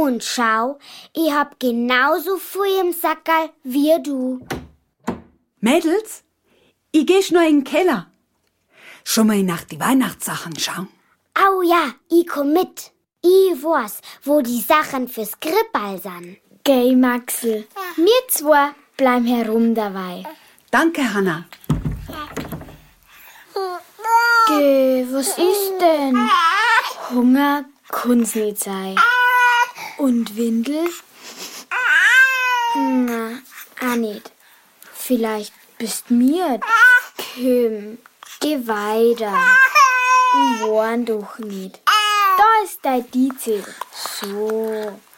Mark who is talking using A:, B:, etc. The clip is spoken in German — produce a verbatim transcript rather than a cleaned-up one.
A: Und schau, ich hab genauso viel im Sackerl wie du.
B: Mädels, ich geh schnell in den Keller. Schon mal nach die Weihnachtssachen schauen.
A: Au ja, ich komm mit. Ich weiß, wo die Sachen fürs Krippal sind.
C: Geh, Maxel. Wir zwei bleiben herum dabei.
B: Danke, Hanna.
C: Geh, was ist denn? Hunger kann's nicht sein. Und Windel? Na, auch nicht. Vielleicht bist mir. Kim, geh weiter. Warn doch nicht. Da ist dein Dizel. So.